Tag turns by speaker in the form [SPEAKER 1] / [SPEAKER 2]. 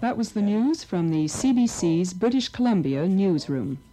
[SPEAKER 1] That was the news from the CBC's British Columbia newsroom.